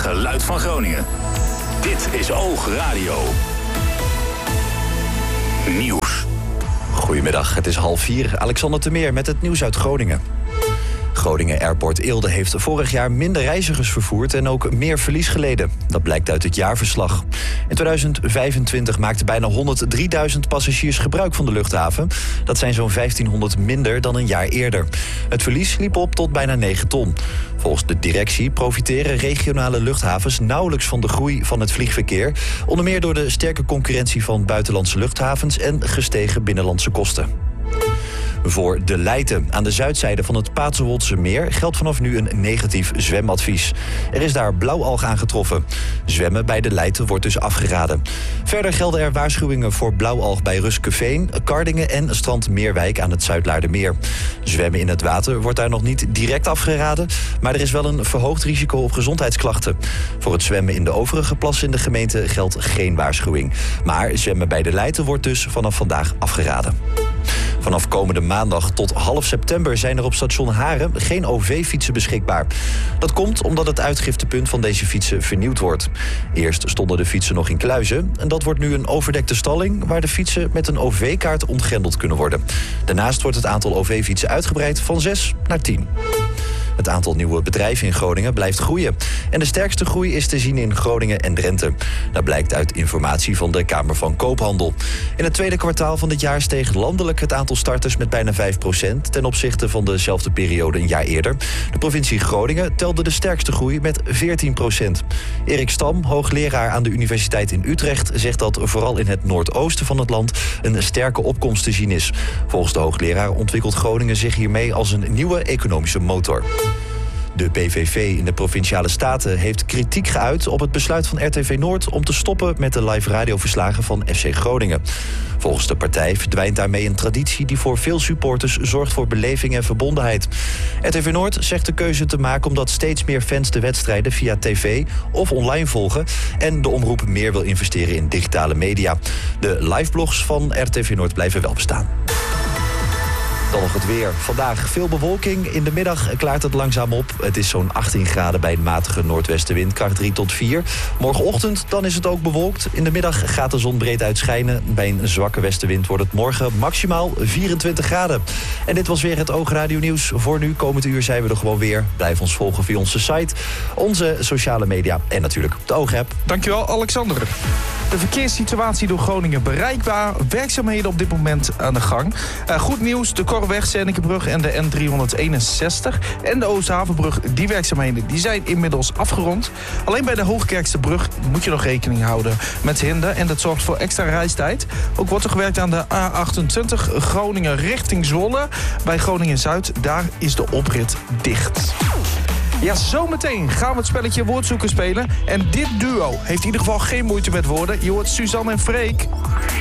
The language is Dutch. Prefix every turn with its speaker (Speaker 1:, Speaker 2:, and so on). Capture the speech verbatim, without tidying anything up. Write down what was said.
Speaker 1: geluid van Groningen. Dit is Oog Radio. Nieuws.
Speaker 2: Goedemiddag, het is half vier. Alexander Temeer met het nieuws uit Groningen. Groningen Airport Eelde heeft vorig jaar minder reizigers vervoerd en ook meer verlies geleden. Dat blijkt uit het jaarverslag. In tweeduizend vijfentwintig maakten bijna honderddrieduizend passagiers gebruik van de luchthaven. Dat zijn zo'n vijftienhonderd minder dan een jaar eerder. Het verlies liep op tot bijna negen ton. Volgens de directie profiteren regionale luchthavens nauwelijks van de groei van het vliegverkeer. Onder meer door de sterke concurrentie van buitenlandse luchthavens en gestegen binnenlandse kosten. Voor De Leijten aan de zuidzijde van het Paterwoldse meer geldt vanaf nu een negatief zwemadvies. Er is daar blauwalg aangetroffen. Zwemmen bij De Leijten wordt dus afgeraden. Verder gelden er waarschuwingen voor blauwalg bij Ruskeveen, Kardingen en strand Meerwijk aan het Zuidlaardermeer. Zwemmen in het water wordt daar nog niet direct afgeraden, maar er is wel een verhoogd risico op gezondheidsklachten. Voor het zwemmen in de overige plassen in de gemeente geldt geen waarschuwing. Maar zwemmen bij De Leijten wordt dus vanaf vandaag afgeraden. Vanaf komende maandag tot half september zijn er op station Haren geen O V-fietsen beschikbaar. Dat komt omdat het uitgiftepunt van deze fietsen vernieuwd wordt. Eerst stonden de fietsen nog in kluizen en dat wordt nu een overdekte stalling waar de fietsen met een O V-kaart ontgrendeld kunnen worden. Daarnaast wordt het aantal O V-fietsen uitgebreid van zes naar tien. Het aantal nieuwe bedrijven in Groningen blijft groeien. En de sterkste groei is te zien in Groningen en Drenthe. Dat blijkt uit informatie van de Kamer van Koophandel. In het tweede kwartaal van dit jaar steeg landelijk het aantal starters met bijna vijf procent... ten opzichte van dezelfde periode een jaar eerder. De provincie Groningen telde de sterkste groei met veertien procent. Erik Stam, hoogleraar aan de Universiteit in Utrecht, zegt dat vooral in het noordoosten van het land een sterke opkomst te zien is. Volgens de hoogleraar ontwikkelt Groningen zich hiermee als een nieuwe economische motor. De P V V in de Provinciale Staten heeft kritiek geuit op het besluit van R T V Noord om te stoppen met de live radioverslagen van F C Groningen. Volgens de partij verdwijnt daarmee een traditie die voor veel supporters zorgt voor beleving en verbondenheid. R T V Noord zegt de keuze te maken omdat steeds meer fans de wedstrijden via tv of online volgen en de omroep meer wil investeren in digitale media. De liveblogs van R T V Noord blijven wel bestaan. Dan nog het weer. Vandaag veel bewolking. In de middag klaart het langzaam op. Het is zo'n achttien graden bij een matige noordwestenwind, kracht drie tot vier. Morgenochtend dan is het ook bewolkt. In de middag gaat de zon breed uitschijnen. Bij een zwakke westenwind wordt het morgen maximaal vierentwintig graden. En dit was weer het Oog Radio Nieuws. Voor nu, komend uur zijn we er gewoon weer. Blijf ons volgen via onze site, onze sociale media en natuurlijk de Oog-app.
Speaker 3: Dankjewel, Alexander. De verkeerssituatie door Groningen bereikbaar. Werkzaamheden op dit moment aan de gang. Uh, goed nieuws, de Korweg, Zennekenbrug en de N driehonderdeenenzestig en de Oosthavenbrug, die werkzaamheden die zijn inmiddels afgerond. Alleen bij de Hoogkerkse brug moet je nog rekening houden met hinder en dat zorgt voor extra reistijd. Ook wordt er gewerkt aan de A achtentwintig Groningen richting Zwolle. Bij Groningen-Zuid, daar is de oprit dicht. Ja, zometeen gaan we het spelletje woordzoeken spelen. En dit duo heeft in ieder geval geen moeite met woorden. Je hoort Suzanne en Freek.